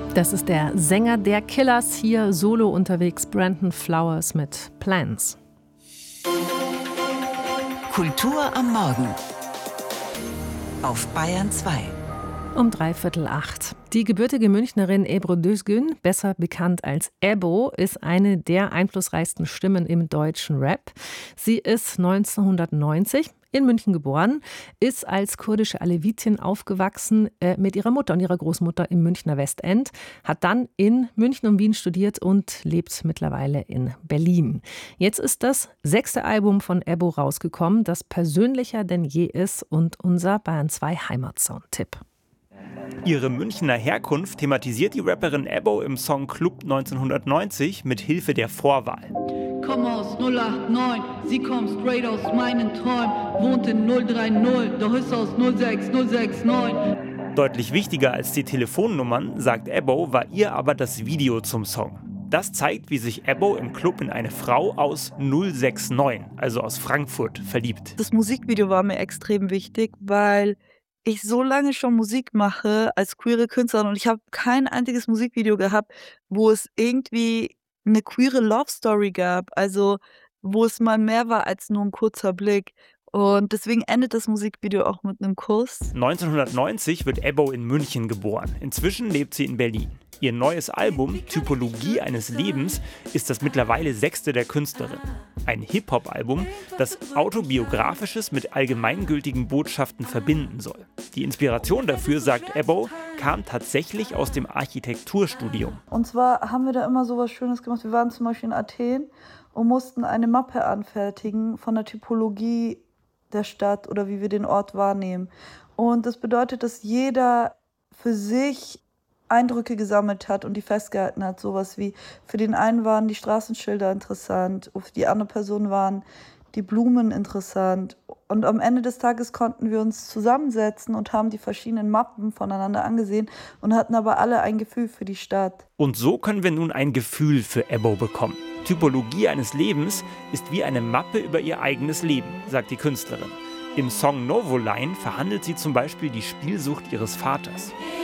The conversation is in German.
Das ist der Sänger der Killers, hier solo unterwegs, Brandon Flowers mit Plans. Kultur am Morgen auf Bayern 2. Um 7:45. Die gebürtige Münchnerin Ebru Düzgün, besser bekannt als Ebbo, ist eine der einflussreichsten Stimmen im deutschen Rap. Sie ist 1990 in München geboren, ist als kurdische Alevitin aufgewachsen mit ihrer Mutter und ihrer Großmutter im Münchner Westend, hat dann in München und Wien studiert und lebt mittlerweile in Berlin. Jetzt ist das 6. Album von Ebbo rausgekommen, das persönlicher denn je ist und unser Bayern 2 Heimatsound-Tipp. Ihre Münchner Herkunft thematisiert die Rapperin Ebbo im Song Club 1990 mit Hilfe der Vorwahl. Komm aus 089, sie kommt straight aus meinen Träumen, wohnt in 030, doch ist aus 06069. Deutlich wichtiger als die Telefonnummern, sagt Ebbo, war ihr aber das Video zum Song. Das zeigt, wie sich Ebbo im Club in eine Frau aus 069, also aus Frankfurt, verliebt. Das Musikvideo war mir extrem wichtig, weil ich so lange schon Musik mache als queere Künstlerin und ich habe kein einziges Musikvideo gehabt, wo es irgendwie eine queere Love Story gab, also wo es mal mehr war als nur ein kurzer Blick. Und deswegen endet das Musikvideo auch mit einem Kuss. 1990 wird Ebbo in München geboren. Inzwischen lebt sie in Berlin. Ihr neues Album, Typologie eines Lebens, ist das mittlerweile 6. der Künstlerin. Ein Hip-Hop-Album, das Autobiografisches mit allgemeingültigen Botschaften verbinden soll. Die Inspiration dafür, sagt Ebbo, kam tatsächlich aus dem Architekturstudium. Und zwar haben wir da immer so was Schönes gemacht. Wir waren zum Beispiel in Athen und mussten eine Mappe anfertigen von der Typologie der Stadt oder wie wir den Ort wahrnehmen. Und das bedeutet, dass jeder für sich Eindrücke gesammelt hat und die festgehalten hat. Sowas wie, für den einen waren die Straßenschilder interessant, für die andere Person waren die Blumen interessant. Und am Ende des Tages konnten wir uns zusammensetzen und haben die verschiedenen Mappen voneinander angesehen und hatten aber alle ein Gefühl für die Stadt. Und so können wir nun ein Gefühl für Ebbo bekommen. Typologie eines Lebens ist wie eine Mappe über ihr eigenes Leben, sagt die Künstlerin. Im Song Novoline verhandelt sie zum Beispiel die Spielsucht ihres Vaters.